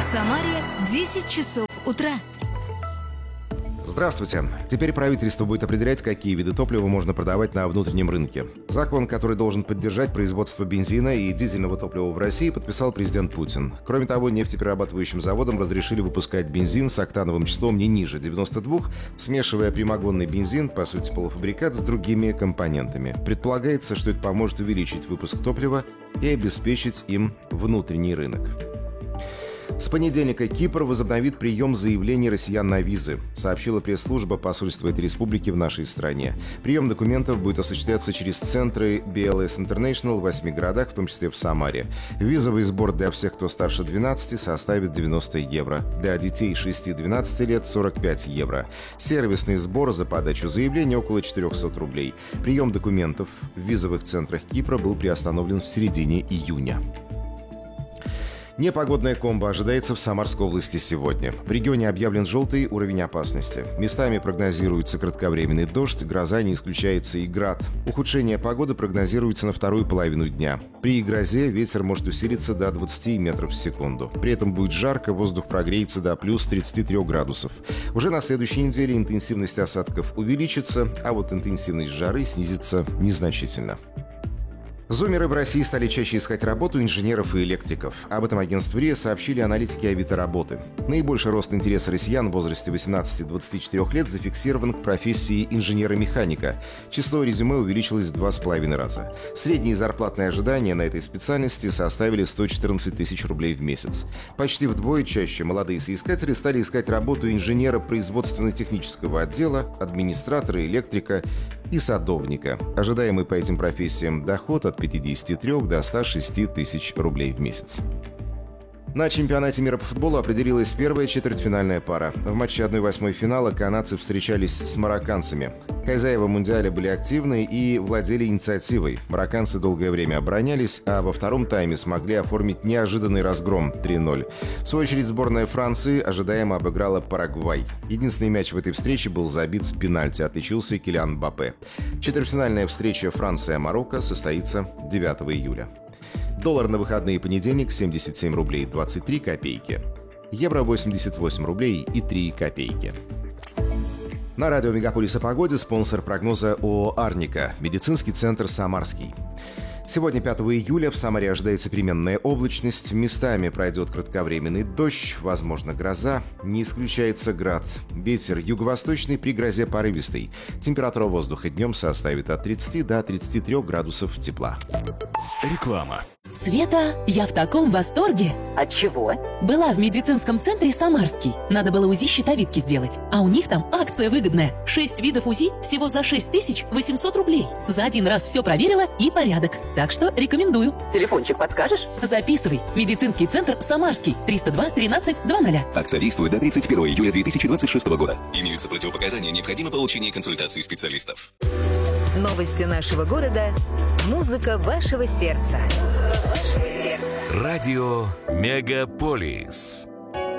В Самаре 10 часов утра. Здравствуйте. Теперь правительство будет определять, какие виды топлива можно продавать на внутреннем рынке. Закон, который должен поддержать производство бензина и дизельного топлива в России, подписал президент Путин. Кроме того, нефтеперерабатывающим заводам разрешили выпускать бензин с октановым числом не ниже 92, смешивая прямогонный бензин, по сути полуфабрикат, с другими компонентами. Предполагается, что это поможет увеличить выпуск топлива и обеспечить им внутренний рынок. С понедельника Кипр возобновит прием заявлений россиян на визы, сообщила пресс-служба посольства этой республики в нашей стране. Прием документов будет осуществляться через центры BLS International в 8 городах, в том числе в Самаре. Визовый сбор для всех, кто старше 12, составит 90 евро. Для детей 6-12 лет – 45 евро. Сервисный сбор за подачу заявления – около 400 рублей. Прием документов в визовых центрах Кипра был приостановлен в середине июня. Непогодная комбо ожидается в Самарской области сегодня. В регионе объявлен желтый уровень опасности. Местами прогнозируется кратковременный дождь, гроза, не исключается и град. Ухудшение погоды прогнозируется на вторую половину дня. При грозе ветер может усилиться до 20 метров в секунду. При этом будет жарко, воздух прогреется до плюс 33 градусов. Уже на следующей неделе интенсивность осадков увеличится, а вот интенсивность жары снизится незначительно. Зумеры в России стали чаще искать работу инженеров и электриков. Об этом агентству РИА сообщили аналитики Авито работы. Наибольший рост интереса россиян в возрасте 18-24 лет зафиксирован к профессии инженера-механика. Число резюме увеличилось в 2,5 раза. Средние зарплатные ожидания на этой специальности составили 114 тысяч рублей в месяц. Почти вдвое чаще молодые соискатели стали искать работу инженера производственно-технического отдела, администратора, электрика и садовника. Ожидаемый по этим профессиям доход от 53 до 106 тысяч рублей в месяц. На чемпионате мира по футболу определилась первая четвертьфинальная пара. В матче 1/8 финала канадцы встречались с марокканцами. Хозяева мундиаля были активны и владели инициативой. Марокканцы долгое время оборонялись, а во втором тайме смогли оформить неожиданный разгром 3-0. В свою очередь сборная Франции ожидаемо обыграла Парагвай. Единственный мяч в этой встрече был забит с пенальти, отличился Килиан Мбаппе. Четвертьфинальная встреча Франция-Марокко состоится 9 июля. Доллар на выходные понедельник 77 рублей 23 копейки. Евро 88 рублей и 3 копейки. На радио «Мегаполис» о погоде спонсор прогноза ООО «Арника», медицинский центр «Самарский». Сегодня, 5 июля, в Самаре ожидается переменная облачность. Местами пройдет кратковременный дождь, возможно, гроза. Не исключается град. Ветер юго-восточный, при грозе порывистый. Температура воздуха днем составит от 30 до 33 градусов тепла. Реклама. Света, я в таком восторге. От чего? Была в медицинском центре «Самарский». Надо было УЗИ щитовидки сделать. А у них там акция выгодная. 6 видов УЗИ всего за 6800 рублей. За один раз все проверила и порядок. Так что рекомендую. Телефончик подскажешь? Записывай. Медицинский центр «Самарский». 302 13 20. Акция действует до 31 июля 2026 года. Имеются противопоказания, необходимо получение консультации специалистов. Новости нашего города. Музыка вашего сердца. Радио «Мегаполис».